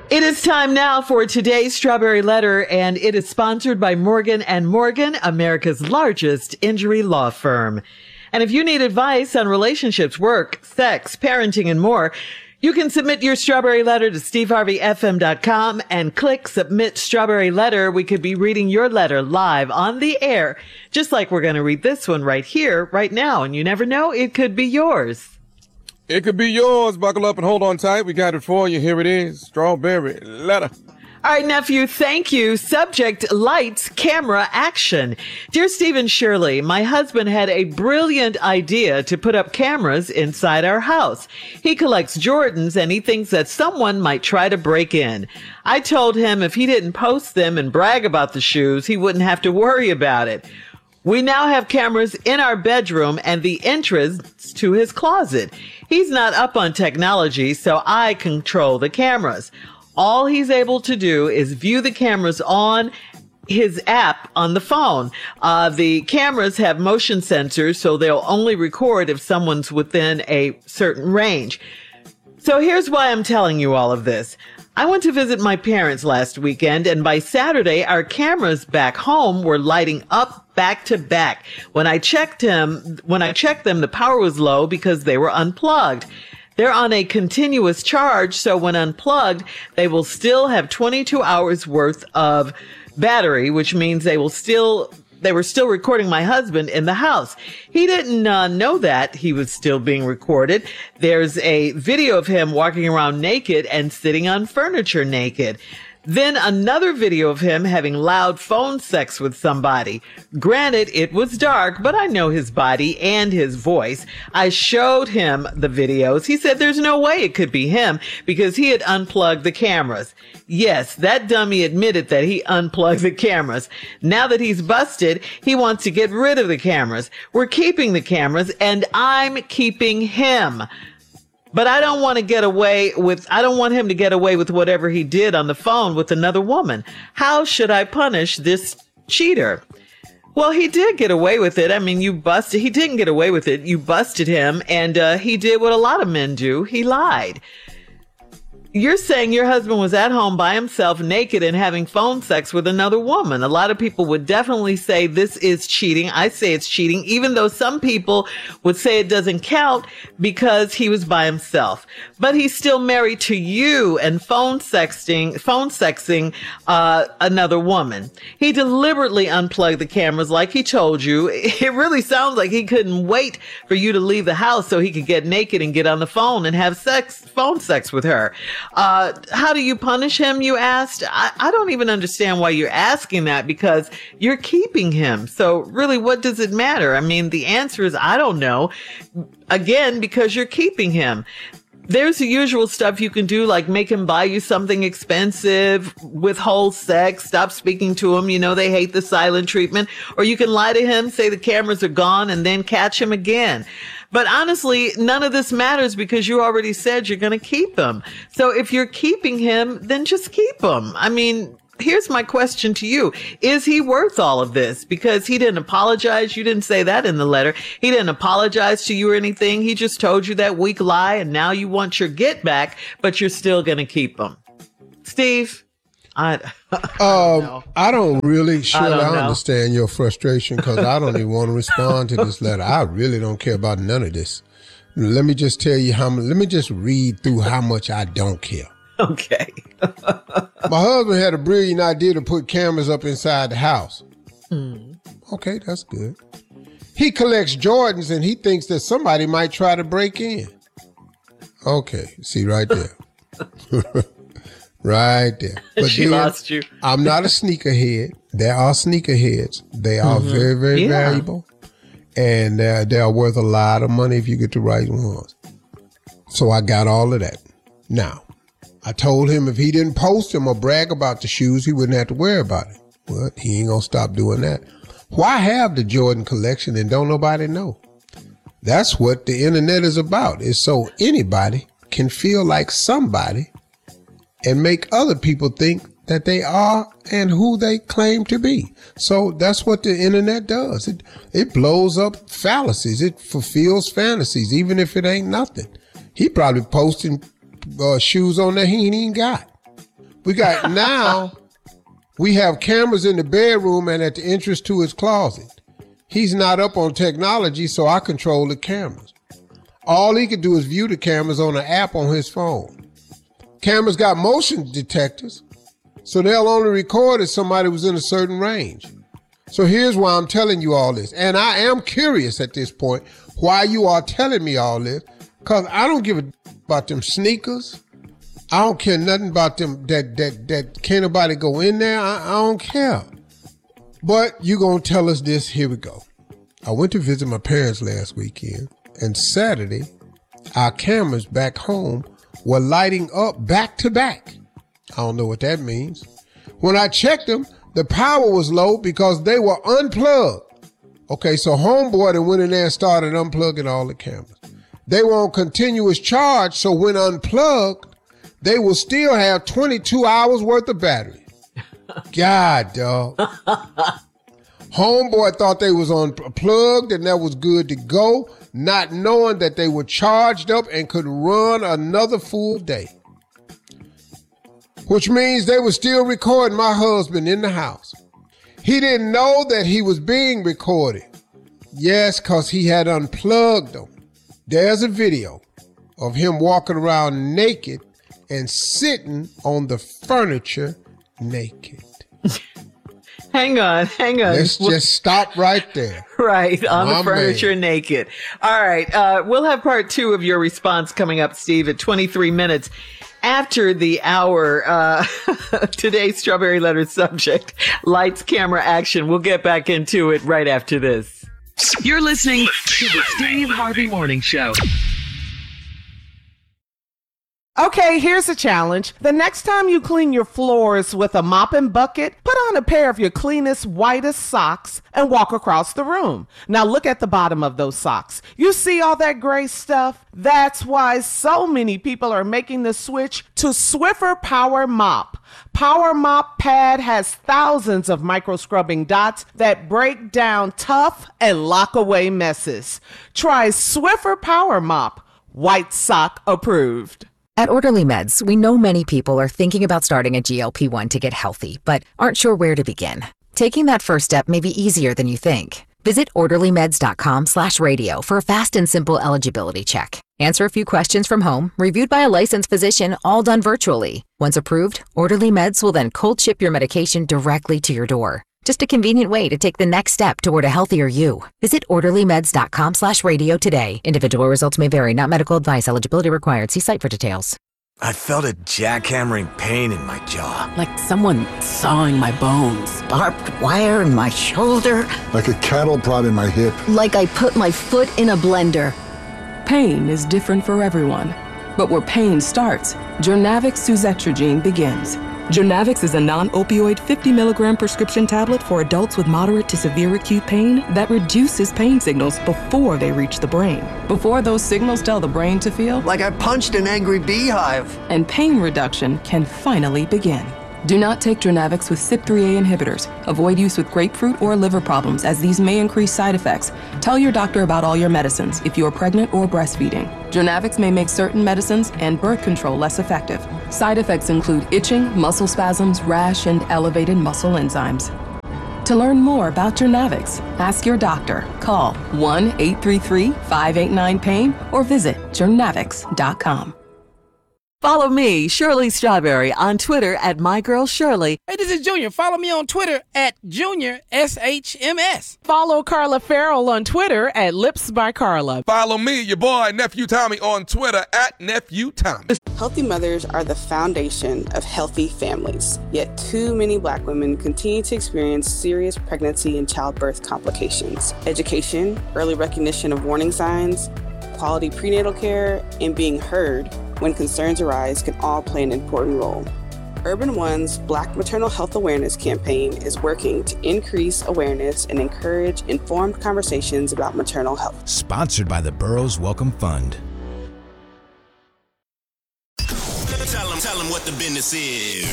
It is time now for today's Strawberry Letter, and it is sponsored by Morgan & Morgan, America's largest injury law firm. And if you need advice on relationships, work, sex, parenting, and more, you can submit your Strawberry Letter to steveharveyfm.com and click Submit Strawberry Letter. We could be reading your letter live on the air, just like we're going to read this one right here, right now. And you never know, it could be yours. It could be yours. Buckle up and hold on tight. We got it for you. Here it is. Strawberry Letter. All right, nephew, thank you. Subject, lights, camera, action. Dear Steve and Shirley, my husband had a brilliant idea to put up cameras inside our house. He collects Jordans and he thinks that someone might try to break in. I told him if he didn't post them and brag about the shoes, he wouldn't have to worry about it. We now have cameras in our bedroom and the entrance to his closet. He's not up on technology, so I control the cameras. All he's able to do is view the cameras on his app on the phone. The cameras have motion sensors, so they'll only record if someone's within a certain range. So here's why I'm telling you all of this. I went to visit my parents last weekend, and by Saturday, our cameras back home were lighting up back to back. When I checked them, the power was low because they were unplugged. They're on a continuous charge, so when unplugged, they will still have 22 hours worth of battery, which means they were still recording my husband in the house. He didn't know that he was still being recorded. There's a video of him walking around naked and sitting on furniture naked. Then another video of him having loud phone sex with somebody. Granted, it was dark, but I know his body and his voice. I showed him the videos. He said there's no way it could be him because he had unplugged the cameras. Yes, that dummy admitted that he unplugged the cameras. Now that he's busted, he wants to get rid of the cameras. We're keeping the cameras and I'm keeping him. But I don't want him to get away with whatever he did on the phone with another woman. How should I punish this cheater? Well, he did get away with it. I mean, he didn't get away with it. You busted him and he did what a lot of men do. He lied. You're saying your husband was at home by himself, naked and having phone sex with another woman. A lot of people would definitely say this is cheating. I say it's cheating, even though some people would say it doesn't count because he was by himself. But he's still married to you and phone sexing another woman. He deliberately unplugged the cameras like he told you. It really sounds like he couldn't wait for you to leave the house so he could get naked and get on the phone and have phone sex with her. How do you punish him, you asked? I don't even understand why you're asking that because you're keeping him. So really, what does it matter? I mean, the answer is, I don't know. Again, because you're keeping him. There's the usual stuff you can do, like make him buy you something expensive, withhold sex, stop speaking to him. You know, they hate the silent treatment. Or you can lie to him, say the cameras are gone, and then catch him again. But honestly, none of this matters because you already said you're going to keep him. So if you're keeping him, then just keep him. I mean, here's my question to you. Is he worth all of this? Because he didn't apologize. You didn't say that in the letter. He didn't apologize to you or anything. He just told you that weak lie and now you want your get back, but you're still going to keep him. Steve? I don't really, Shirley, I understand your frustration because I don't even want to respond to this letter. I really don't care about none of this. Let me just tell you let me just read through how much I don't care. Okay. My husband had a brilliant idea to put cameras up inside the house. Okay, that's good. He collects Jordans and he thinks that somebody might try to break in. Okay, see right there. Right there. But she lost you. I'm not a sneakerhead. There are sneakerheads. They are very, very valuable. And they're worth a lot of money if you get the right ones. So I got all of that. Now, I told him if he didn't post them or brag about the shoes, he wouldn't have to worry about it. Well, he ain't gonna stop doing that. Why have the Jordan collection and don't nobody know? That's what the internet is about. It's so anybody can feel like somebody and make other people think that they are and who they claim to be. So that's what the internet does. It blows up fallacies. It fulfills fantasies, even if it ain't nothing. He probably posting shoes on there he ain't even got. We have cameras in the bedroom and at the entrance to his closet. He's not up on technology, so I control the cameras. All he can do is view the cameras on an app on his phone. Cameras got motion detectors, so they'll only record if somebody was in a certain range. So here's why I'm telling you all this. And I am curious at this point why you are telling me all this, because I don't give a about them sneakers. I don't care nothing about them that can't nobody go in there. I don't care. But you gonna tell us this, here we go. I went to visit my parents last weekend, and Saturday, our cameras back home were lighting up back to back. I don't know what that means. When I checked them, the power was low because they were unplugged. Okay, so homeboy that went in there and started unplugging all the cameras. They were on continuous charge, so when unplugged, they will still have 22 hours worth of battery. God, dog. Homeboy thought they was unplugged and that was good to go, not knowing that they were charged up and could run another full day. Which means they were still recording my husband in the house. He didn't know that he was being recorded. Yes, because he had unplugged them. There's a video of him walking around naked and sitting on the furniture naked. Hang on. Let's just stop right there. Right, on the furniture naked. All right, we'll have part 2 of your response coming up, Steve, at 23 minutes after the hour. Today's Strawberry Letter subject, lights, camera, action. We'll get back into it right after this. You're listening to the Steve Harvey Morning Show. Okay, here's a challenge. The next time you clean your floors with a mop and bucket, put on a pair of your cleanest, whitest socks and walk across the room. Now look at the bottom of those socks. You see all that gray stuff? That's why so many people are making the switch to Swiffer Power Mop. Power Mop Pad has thousands of micro scrubbing dots that break down tough and lock away messes. Try Swiffer Power Mop. White sock approved. At Orderly Meds, we know many people are thinking about starting a GLP-1 to get healthy, but aren't sure where to begin. Taking that first step may be easier than you think. Visit orderlymeds.com/radio for a fast and simple eligibility check. Answer a few questions from home, reviewed by a licensed physician, all done virtually. Once approved, Orderly Meds will then cold ship your medication directly to your door. Just a convenient way to take the next step toward a healthier you. Visit orderlymeds.com/radio today. Individual results may vary, not medical advice. Eligibility required. See site for details. I felt a jackhammering pain in my jaw. Like someone sawing my bones. Barbed wire in my shoulder. Like a cattle prod in my hip. Like I put my foot in a blender. Pain is different for everyone. But where pain starts, Journavx suzetrigine begins. Journavx is a non-opioid 50 milligram prescription tablet for adults with moderate to severe acute pain that reduces pain signals before they reach the brain. Before those signals tell the brain to feel like I punched an angry beehive. And pain reduction can finally begin. Do not take Journavx with CYP3A inhibitors. Avoid use with grapefruit or liver problems, as these may increase side effects. Tell your doctor about all your medicines if you are pregnant or breastfeeding. Journavx may make certain medicines and birth control less effective. Side effects include itching, muscle spasms, rash, and elevated muscle enzymes. To learn more about Journavx, ask your doctor. Call 1-833-589-PAIN or visit journavx.com. Follow me, Shirley Strawberry, on Twitter at MyGirlShirley. Hey, this is Junior. Follow me on Twitter at JuniorSHMS. Follow Carla Farrell on Twitter at Lips by Carla. Follow me, your boy, Nephew Tommy, on Twitter at Nephew Tommy. Healthy mothers are the foundation of healthy families. Yet too many Black women continue to experience serious pregnancy and childbirth complications. Education, early recognition of warning signs, quality prenatal care, and being heard when concerns arise can all play an important role. Urban One's Black Maternal Health Awareness campaign is working to increase awareness and encourage informed conversations about maternal health. Sponsored by the Burroughs Welcome Fund. Tell them what the business is.